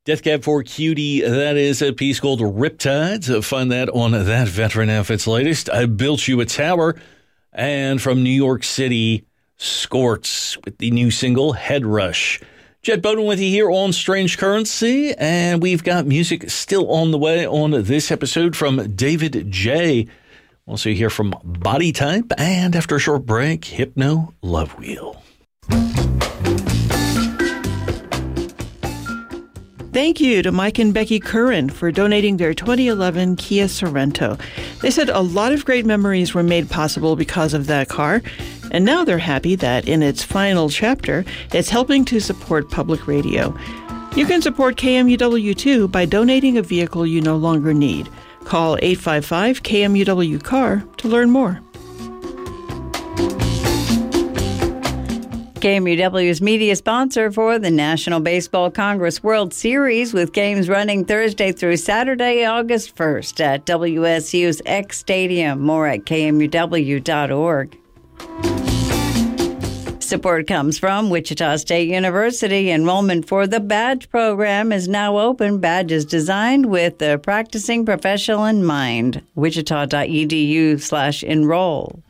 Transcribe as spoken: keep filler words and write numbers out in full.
Death Cab for Cutie, that is a piece called Riptides. Find that on That Veteran Outfit's latest. I Built You a Tower. And from New York City, Scorts with the new single, Head Rush. Jed Bowden with you here on Strange Currency, and we've got music still on the way on this episode from David J. Also hear from Body Type, and after a short break, Hypno Love Wheel. Thank you to Mike and Becky Curran for donating their twenty eleven Kia Sorento. They said a lot of great memories were made possible because of that car, and now they're happy that in its final chapter, it's helping to support public radio. You can support K M U W too by donating a vehicle you no longer need. Call eight five five K M U W C A R to learn more. K M U W's media sponsor for the National Baseball Congress World Series, with games running Thursday through Saturday, August first at W S U's X Stadium. More at K M U W dot org. Support comes from Wichita State University. Enrollment for the Badge program is now open. Badges designed with the practicing professional in mind. Wichita dot E D U slash enroll.